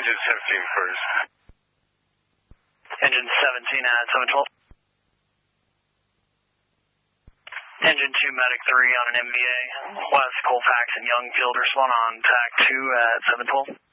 Engine 17 first. Engine 17 at 712. Engine 2 Medic 3 on an MVA. West Colfax and Young Fielder Swan on TAC 2 at 712.